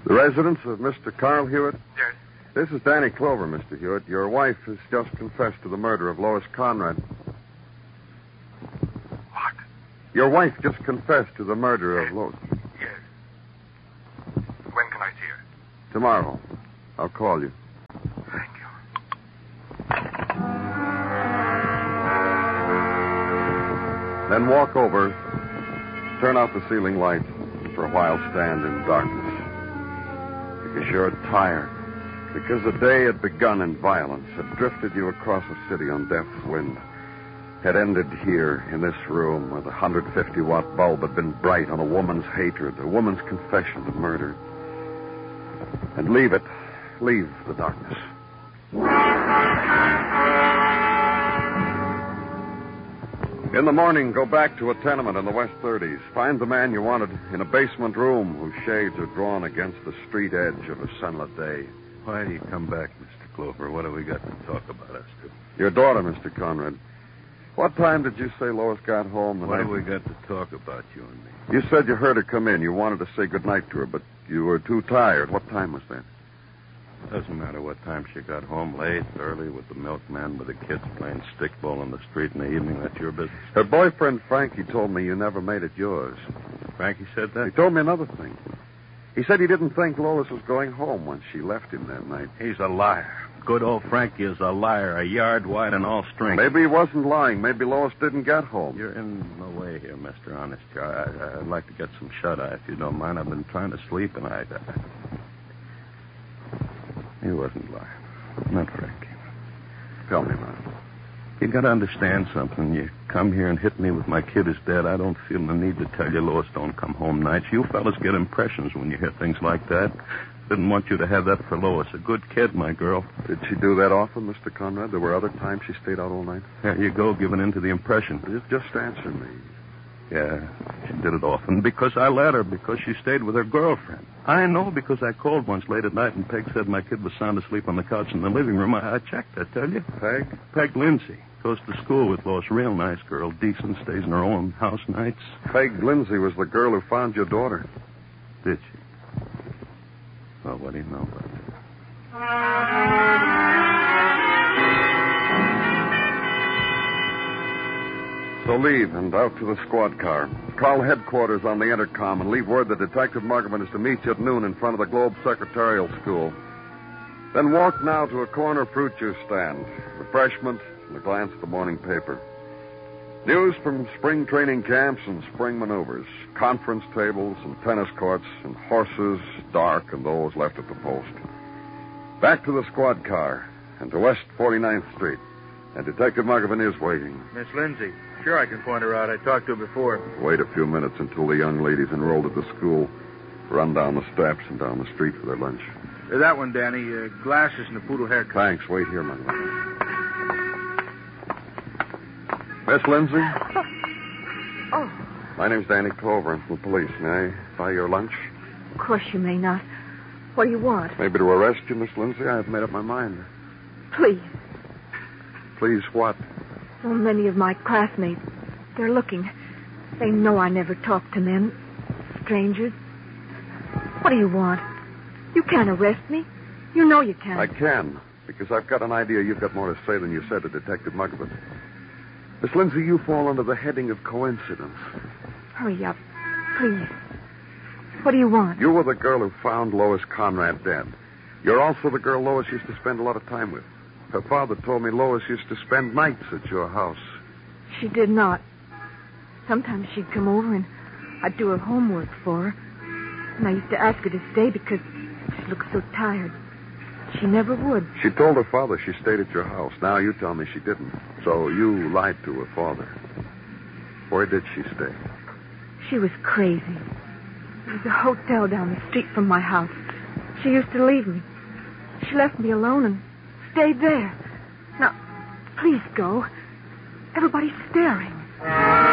The residence of Mr. Carl Hewitt? Yes. This is Danny Clover, Mr. Hewitt. Your wife has just confessed to the murder of Lois Conrad. What? Your wife just confessed to the murder of Lois. Yes. When can I see her? Tomorrow. I'll call you. Thank you. Then walk over, turn out the ceiling light, and for a while stand in darkness. Because you're tired. Because the day had begun in violence, had drifted you across a city on death's wind, had ended here in this room where the 150-watt bulb had been bright on a woman's hatred, a woman's confession to murder. And leave it. Leave the darkness. In the morning, go back to a tenement in the West 30s. Find the man you wanted in a basement room whose shades are drawn against the street edge of a sunlit day. Why do you come back, Mr. Clover? What have we got to talk about us two? Your daughter, Mr. Conrad. What time did you say Lois got home? What have we got to talk about, you and me? You said you heard her come in. You wanted to say goodnight to her, but you were too tired. What time was that? Doesn't matter what time she got home, late, early, with the milkman, with the kids playing stickball in the street in the evening. That's your business. Her boyfriend, Frankie, told me you never made it yours. Frankie said that? He told me another thing. He said he didn't think Lois was going home when she left him that night. He's a liar. Good old Frankie is a liar, a yard wide and all strength. Maybe he wasn't lying. Maybe Lois didn't get home. You're in the way here, Mr. Honest. I'd like to get some shut-eye, if you don't mind. I've been trying to sleep, and He wasn't lying. Not Frankie. Tell me, man. You got to understand something. You come here and hit me with my kid is dead. I don't feel the need to tell you Lois don't come home nights. You fellas get impressions when you hear things like that. Didn't want you to have that for Lois. A good kid, my girl. Did she do that often, Mr. Conrad? There were other times she stayed out all night? There you go, giving in to the impression. Just answer me. Yeah, she did it often because I let her, because she stayed with her girlfriend. I know because I called once late at night and Peg said my kid was sound asleep on the couch in the living room. I checked, I tell you. Peg? Peg Lindsay. Goes to school with Lois. Real nice girl. Decent. Stays in her own house nights. Peg Lindsay was the girl who found your daughter. Did she? Well, what do you know about that? So leave and out to the squad car. Call headquarters on the intercom and leave word that Detective Muggerman is to meet you at noon in front of the Globe Secretarial School. Then walk now to a corner fruit juice stand. Refreshment and a glance at the morning paper. News from spring training camps and spring maneuvers. Conference tables and tennis courts and horses, dark, and those left at the post. Back to the squad car and to West 49th Street. And Detective Muggerman is waiting. Miss Lindsay. Sure, I can point her out. I talked to her before. Wait a few minutes until the young ladies enrolled at the school run down the steps and down the street for their lunch. That one, Danny. Glasses and a poodle haircut. Thanks. Wait here, Muggerman. Miss Lindsay? Oh. My name's Danny Clover. I'm from the police. May I buy your lunch? Of course you may not. What do you want? Maybe to arrest you, Miss Lindsay. I have made up my mind. Please. Please what? So many of my classmates, they're looking. They know I never talk to men. Strangers. What do you want? You can't arrest me. You know you can't. I can, because I've got an idea you've got more to say than you said to Detective Muggerman. Miss Lindsay, you fall under the heading of coincidence. Hurry up, please. What do you want? You were the girl who found Lois Conrad dead. You're also the girl Lois used to spend a lot of time with. Her father told me Lois used to spend nights at your house. She did not. Sometimes she'd come over and I'd do her homework for her. And I used to ask her to stay because she looked so tired. She never would. She told her father she stayed at your house. Now you tell me she didn't. So you lied to her father. Where did she stay? She was crazy. There was a hotel down the street from my house. She used to leave me. She left me alone and stayed there. Now, please go. Everybody's staring.